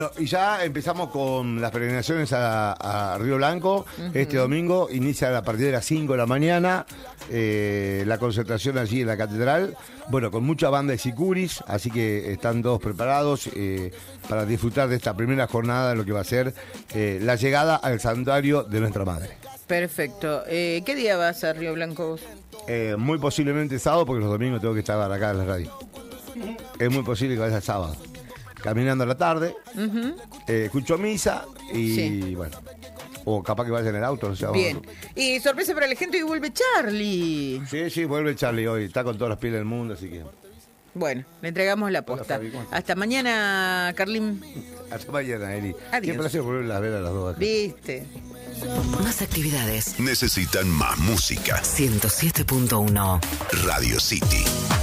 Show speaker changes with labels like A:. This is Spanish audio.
A: Y ya empezamos con las peregrinaciones a Río Blanco. Este domingo inicia a partir de las 5 de la mañana la concentración allí en la catedral. Bueno, con mucha banda de sicuris, así que están todos preparados para disfrutar de esta primera jornada de lo que va a ser la llegada al santuario de Nuestra Madre.
B: Perfecto. ¿Qué día vas a Río Blanco vos?
A: Muy posiblemente sábado, porque los domingos tengo que estar acá en la radio. Es muy posible que vaya el sábado. Caminando a la tarde, escucho misa y
B: Sí.
A: bueno, o capaz que vaya en el auto, no sé.
B: Bien. Y sorpresa para la gente, y vuelve Charlie.
A: Sí, vuelve Charlie hoy, está con todas las pieles del mundo, así que
B: Bueno, le entregamos la posta.
A: Fabi, ¿cómo estás?
B: Hasta mañana, Carlín.
A: hasta mañana, Eli.
B: Adiós.
A: Qué placer volver a ver a las dos acá.
B: ¿Viste?
C: Más actividades.
D: Necesitan más música.
C: 107.1
D: Radio City.